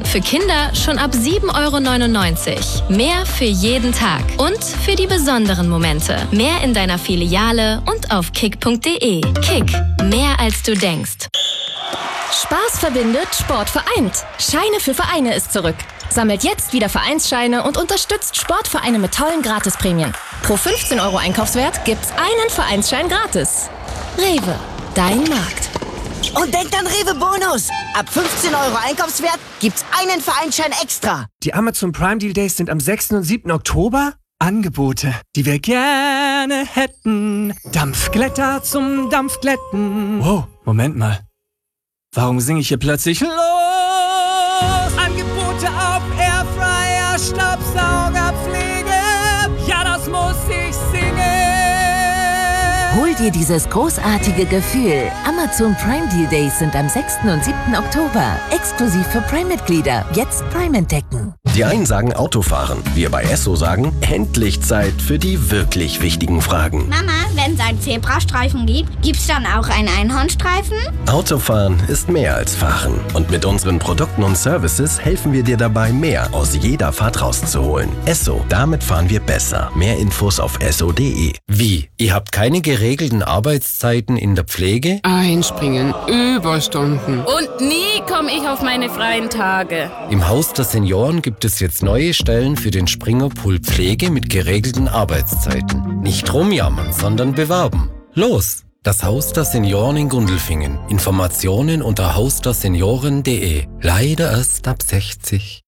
Für Kinder schon ab 7,99 €. Mehr für jeden Tag und für die besonderen Momente. Mehr in deiner Filiale und auf kick.de. Kick, mehr als du denkst. Spaß verbindet, Sport vereint. Scheine für Vereine ist zurück. Sammelt jetzt wieder Vereinsscheine und unterstützt Sportvereine mit tollen Gratisprämien. Pro 15 € Einkaufswert gibt's einen Vereinsschein gratis. Rewe, dein Markt. Und denkt an Rewe Bonus. Ab 15 € Einkaufswert gibt's einen Vereinsschein extra. Die Amazon Prime Deal Days sind am 6. und 7. Oktober. Angebote, die wir gerne hätten. Dampfglätter zum Dampfglätten. Wow, Moment mal. Warum singe ich hier plötzlich los? Angebote auf Airfryer, Staubsaugerpflege. Ja, das muss ich singen. Hol dir dieses großartige Gefühl. Amazon Prime Deal Days sind am 6. und 7. Oktober. Exklusiv für Prime-Mitglieder. Jetzt Prime entdecken. Die einen sagen Autofahren. Wir bei Esso sagen, endlich Zeit für die wirklich wichtigen Fragen. Mama, wenn es einen Zebrastreifen gibt, gibt's dann auch einen Einhornstreifen? Autofahren ist mehr als Fahren. Und mit unseren Produkten und Services helfen wir dir dabei, mehr aus jeder Fahrt rauszuholen. Esso, damit fahren wir besser. Mehr Infos auf esso.de. Wie? Ihr habt keine geregelten Arbeitszeiten in der Pflege? Einspringen, Überstunden. Und nie komme ich auf meine freien Tage. Im Haus der Senioren gibt es jetzt neue Stellen für den Springerpool Pflege mit geregelten Arbeitszeiten. Nicht rumjammern, sondern bewerben. Los! Das Haus der Senioren in Gundelfingen. Informationen unter hausdersenioren.de. Leider erst ab 60.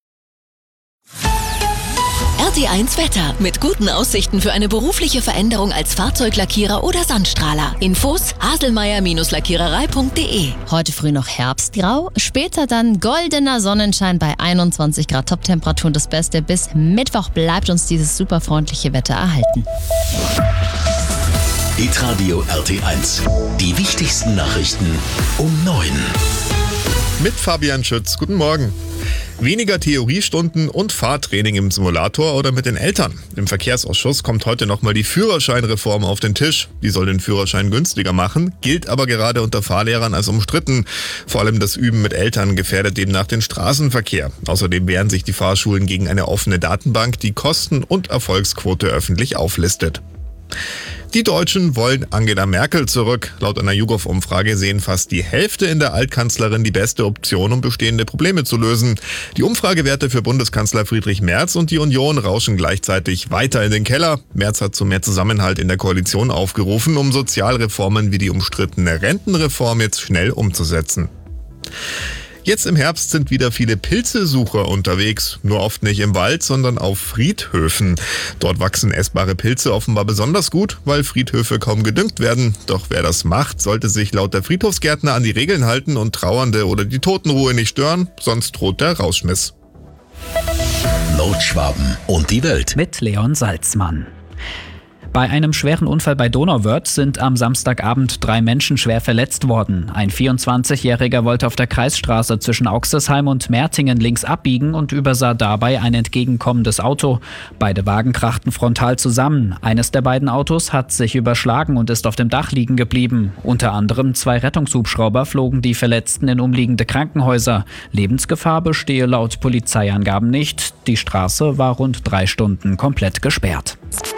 RT1 Wetter. Mit guten Aussichten für eine berufliche Veränderung als Fahrzeuglackierer oder Sandstrahler. Infos haselmeier-lackiererei.de. Heute früh noch Herbstgrau, später dann goldener Sonnenschein bei 21 Grad Toptemperaturen. Das Beste bis Mittwoch bleibt uns dieses super freundliche Wetter erhalten. Hitradio RT1. Die wichtigsten Nachrichten um 9. Mit Fabian Schütz. Guten Morgen. Weniger Theoriestunden und Fahrtraining im Simulator oder mit den Eltern. Im Verkehrsausschuss kommt heute nochmal die Führerscheinreform auf den Tisch. Die soll den Führerschein günstiger machen, gilt aber gerade unter Fahrlehrern als umstritten. Vor allem das Üben mit Eltern gefährdet demnach den Straßenverkehr. Außerdem wehren sich die Fahrschulen gegen eine offene Datenbank, die Kosten und Erfolgsquote öffentlich auflistet. Die Deutschen wollen Angela Merkel zurück. Laut einer YouGov-Umfrage sehen fast die Hälfte in der Altkanzlerin die beste Option, um bestehende Probleme zu lösen. Die Umfragewerte für Bundeskanzler Friedrich Merz und die Union rauschen gleichzeitig weiter in den Keller. Merz hat zu mehr Zusammenhalt in der Koalition aufgerufen, um Sozialreformen wie die umstrittene Rentenreform jetzt schnell umzusetzen. Jetzt im Herbst sind wieder viele Pilzesucher unterwegs, nur oft nicht im Wald, sondern auf Friedhöfen. Dort wachsen essbare Pilze offenbar besonders gut, weil Friedhöfe kaum gedüngt werden. Doch wer das macht, sollte sich laut der Friedhofsgärtner an die Regeln halten und Trauernde oder die Totenruhe nicht stören, sonst droht der Rausschmiss. Nordschwaben und die Welt mit Leon Salzmann. Bei einem schweren Unfall bei Donauwörth sind am Samstagabend 3 Menschen schwer verletzt worden. Ein 24-Jähriger wollte auf der Kreisstraße zwischen Auxersheim und Mertingen links abbiegen und übersah dabei ein entgegenkommendes Auto. Beide Wagen krachten frontal zusammen. Eines der beiden Autos hat sich überschlagen und ist auf dem Dach liegen geblieben. Unter anderem 2 Rettungshubschrauber flogen die Verletzten in umliegende Krankenhäuser. Lebensgefahr bestehe laut Polizeiangaben nicht. Die Straße war rund 3 Stunden komplett gesperrt.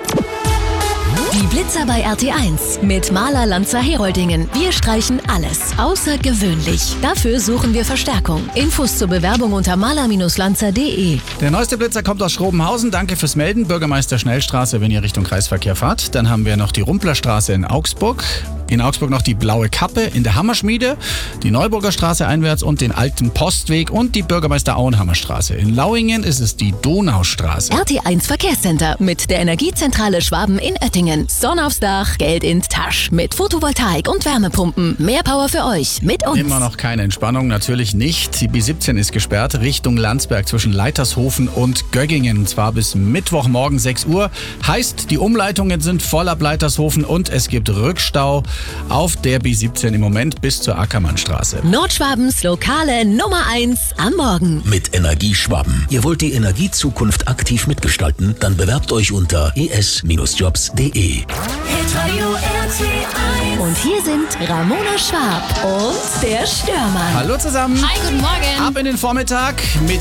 Die Blitzer bei RT1 mit Maler Lanzer Heroldingen. Wir streichen alles außergewöhnlich. Dafür suchen wir Verstärkung. Infos zur Bewerbung unter maler-lanzer.de. Der neueste Blitzer kommt aus Schrobenhausen. Danke fürs Melden. Bürgermeister Schnellstraße, wenn ihr Richtung Kreisverkehr fahrt. Dann haben wir noch die Rumplerstraße in Augsburg. In Augsburg noch die Blaue Kappe in der Hammerschmiede, die Neuburger Straße einwärts und den Alten Postweg und die Bürgermeister Auenhammer Straße. In Lauingen ist es die Donaustraße. RT1 Verkehrscenter mit der Energiezentrale Schwaben in Oettingen. Sonne aufs Dach, Geld in Tasch. Mit Photovoltaik und Wärmepumpen. Mehr Power für euch mit uns. Immer noch keine Entspannung, natürlich nicht. Die B17 ist gesperrt Richtung Landsberg zwischen Leitershofen und Göggingen. Und zwar bis Mittwochmorgen 6 Uhr. Heißt, die Umleitungen sind voll ab Leitershofen und es gibt Rückstau auf der B17 im Moment bis zur Ackermannstraße. Nordschwabens lokale Nummer 1 am Morgen. Mit Energieschwaben. Ihr wollt die Energiezukunft aktiv mitgestalten? Dann bewerbt euch unter es-jobs.de. Und hier sind Ramona Schwab und der Störmann. Hallo zusammen. Hi, guten Morgen. Ab in den Vormittag mit